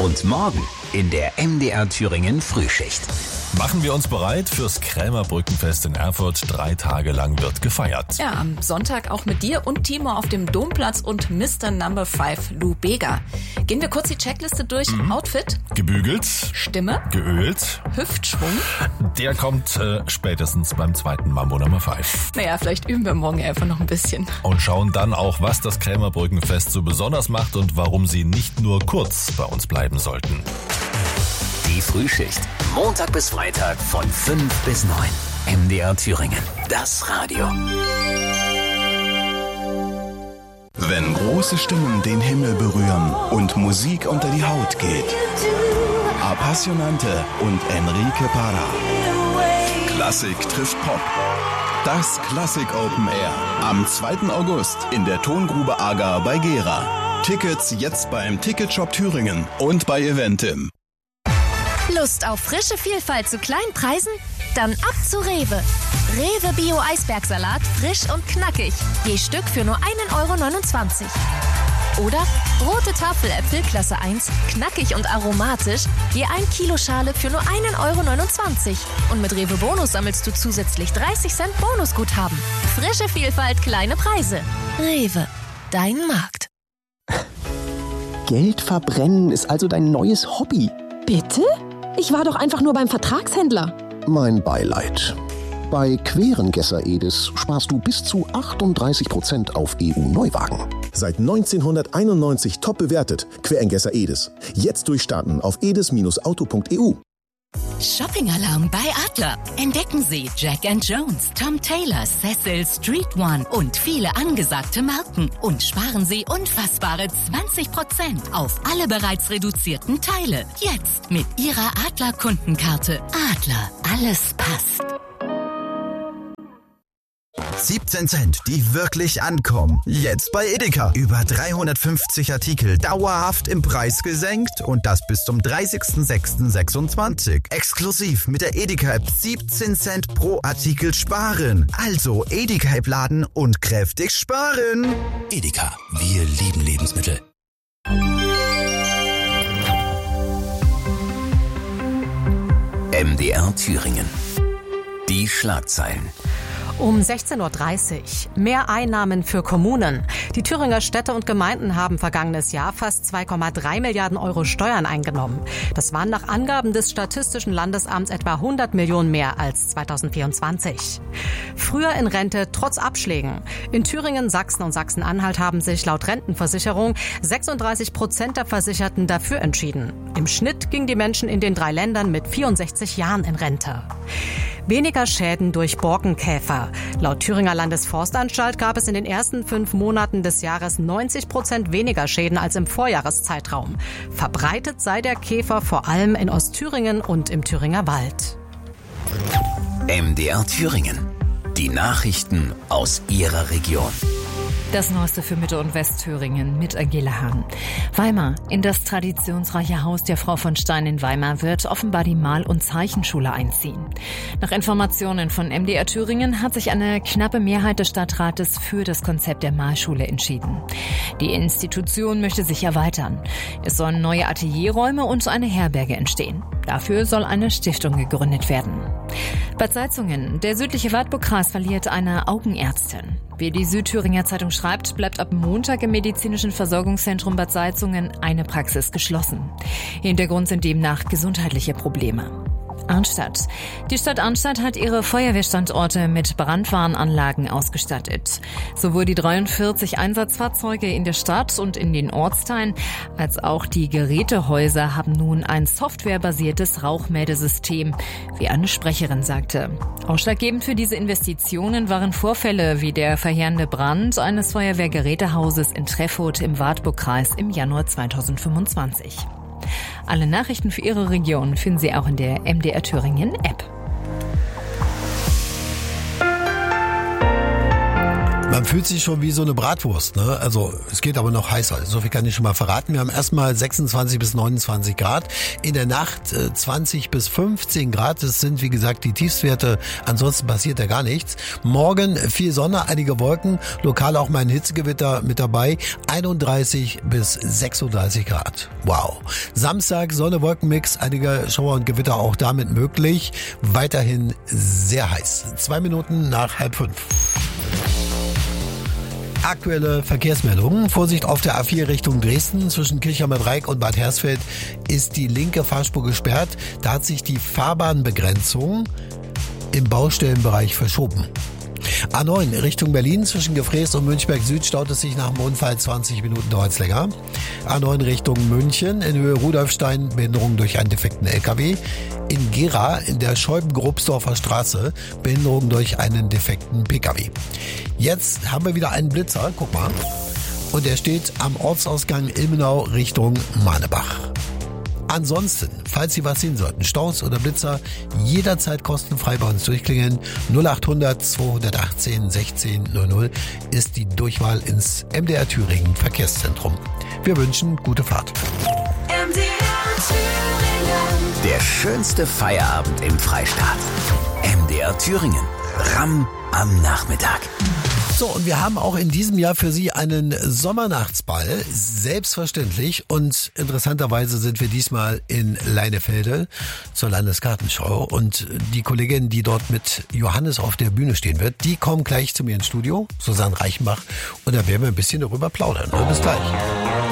Und morgen in der MDR Thüringen Frühschicht. Machen wir uns bereit fürs Krämerbrückenfest in Erfurt. 3 Tage lang wird gefeiert. Ja, am Sonntag auch mit dir und Timo auf dem Domplatz und Mr. Number 5 Lou Bega. Gehen wir kurz die Checkliste durch. Outfit. Gebügelt. Stimme. Geölt. Hüftschwung. Der kommt spätestens beim 2. Mambo Number 5. Naja, vielleicht üben wir morgen einfach noch ein bisschen. Und schauen dann auch, was das Krämerbrückenfest so besonders macht und warum Sie nicht nur kurz bei uns bleiben sollten. Die Frühschicht. Montag bis Freitag von 5 bis 9. MDR Thüringen. Das Radio. Wenn große Stimmen den Himmel berühren und Musik unter die Haut geht. Appassionante und Enrique Parra. Klassik trifft Pop. Das Klassik Open Air. Am 2. August in der Tongrube Agar bei Gera. Tickets jetzt beim Ticketshop Thüringen und bei Eventim. Lust auf frische Vielfalt zu kleinen Preisen? Dann ab zu Rewe. Rewe Bio Eisbergsalat, frisch und knackig. Je Stück für nur 1,29 €. Oder rote Tafeläpfel Klasse 1, knackig und aromatisch, je 1 Kilo Schale für nur 1,29 €. Und mit Rewe Bonus sammelst du zusätzlich 30 Cent Bonusguthaben. Frische Vielfalt, kleine Preise. Rewe, dein Markt. Geld verbrennen ist also dein neues Hobby. Bitte? Ich war doch einfach nur beim Vertragshändler. Mein Beileid. Bei Querengesser Edis sparst du bis zu 38% auf EU-Neuwagen. Seit 1991 top bewertet. Querengesser Edis. Jetzt durchstarten auf edis-auto.eu. Shopping-Alarm bei Adler. Entdecken Sie Jack & Jones, Tom Taylor, Cecil, Street One und viele angesagte Marken. Und sparen Sie unfassbare 20% auf alle bereits reduzierten Teile. Jetzt mit Ihrer Adler-Kundenkarte. Adler, alles passt. 17 Cent, die wirklich ankommen. Jetzt bei Edeka. Über 350 Artikel dauerhaft im Preis gesenkt und das bis zum 30.06.26. Exklusiv mit der Edeka-App 17 Cent pro Artikel sparen. Also Edeka-App laden und kräftig sparen. Edeka. Wir lieben Lebensmittel. MDR Thüringen. Die Schlagzeilen. Um 16:30 Uhr. Mehr Einnahmen für Kommunen. Die Thüringer Städte und Gemeinden haben vergangenes Jahr fast 2,3 Milliarden € Steuern eingenommen. Das waren nach Angaben des Statistischen Landesamts etwa 100 Millionen mehr als 2024. Früher in Rente trotz Abschlägen. In Thüringen, Sachsen und Sachsen-Anhalt haben sich laut Rentenversicherung 36% der Versicherten dafür entschieden. Im Schnitt gingen die Menschen in den 3 Ländern mit 64 Jahren in Rente. Weniger Schäden durch Borkenkäfer. Laut Thüringer Landesforstanstalt gab es in den ersten 5 Monaten des Jahres 90% weniger Schäden als im Vorjahreszeitraum. Verbreitet sei der Käfer vor allem in Ostthüringen und im Thüringer Wald. MDR Thüringen. Die Nachrichten aus Ihrer Region. Das Neueste für Mitte- und Westthüringen mit Angela Hahn. Weimar. In das traditionsreiche Haus der Frau von Stein in Weimar wird offenbar die Mal- und Zeichenschule einziehen. Nach Informationen von MDR Thüringen hat sich eine knappe Mehrheit des Stadtrates für das Konzept der Malschule entschieden. Die Institution möchte sich erweitern. Es sollen neue Atelierräume und eine Herberge entstehen. Dafür soll eine Stiftung gegründet werden. Bad Salzungen. Der südliche Wartburgkreis verliert eine Augenärztin. Wie die Südthüringer Zeitung schreibt, bleibt ab Montag im medizinischen Versorgungszentrum Bad Salzungen eine Praxis geschlossen. Hintergrund sind demnach gesundheitliche Probleme. Arnstadt. Die Stadt Arnstadt hat ihre Feuerwehrstandorte mit Brandwarnanlagen ausgestattet. Sowohl die 43 Einsatzfahrzeuge in der Stadt und in den Ortsteilen als auch die Gerätehäuser haben nun ein softwarebasiertes Rauchmeldesystem, wie eine Sprecherin sagte. Ausschlaggebend für diese Investitionen waren Vorfälle wie der verheerende Brand eines Feuerwehrgerätehauses in Treffurt im Wartburgkreis im Januar 2025. Alle Nachrichten für Ihre Region finden Sie auch in der MDR Thüringen App. man fühlt sich schon wie so eine Bratwurst, ne? Also es geht aber noch heißer. So viel kann ich schon mal verraten. Wir haben erstmal 26 bis 29 Grad. In der Nacht 20 bis 15 Grad. Das sind, wie gesagt, die Tiefstwerte. Ansonsten passiert da gar nichts. Morgen viel Sonne, einige Wolken. Lokal auch mal ein Hitzegewitter mit dabei. 31 bis 36 Grad. Wow. Samstag Sonne-Wolken-Mix. Einige Schauer und Gewitter auch damit möglich. Weiterhin sehr heiß. 2 Minuten nach 4:30. Aktuelle Verkehrsmeldungen. Vorsicht auf der A4 Richtung Dresden. Zwischen Kirchheimer Dreieck und Bad Hersfeld ist die linke Fahrspur gesperrt. Da hat sich die Fahrbahnbegrenzung im Baustellenbereich verschoben. A9 Richtung Berlin. Zwischen Gefrees und Münchberg Süd staut es sich nach dem Unfall. 20 Minuten dauert's länger. A9 Richtung München. In Höhe Rudolfstein Behinderung durch einen defekten LKW. In Gera in der Scheuben-Grobsdorfer Straße Behinderung durch einen defekten PKW. Jetzt haben wir wieder einen Blitzer. Guck mal. Und der steht am Ortsausgang Ilmenau Richtung Manebach. Ansonsten, falls Sie was sehen sollten, Staus oder Blitzer, jederzeit kostenfrei bei uns durchklingeln. 0800 218 16 00 ist die Durchwahl ins MDR Thüringen Verkehrszentrum. Wir wünschen gute Fahrt. Der schönste Feierabend im Freistaat. MDR Thüringen. Ramm am Nachmittag. So, und wir haben auch in diesem Jahr für Sie einen Sommernachtsball, selbstverständlich. Und interessanterweise sind wir diesmal in Leinefelde zur Landesgartenschau. Und die Kollegin, die dort mit Johannes auf der Bühne stehen wird, die kommt gleich zu mir ins Studio, Susanne Reichenbach. Und da werden wir ein bisschen darüber plaudern. Bis gleich.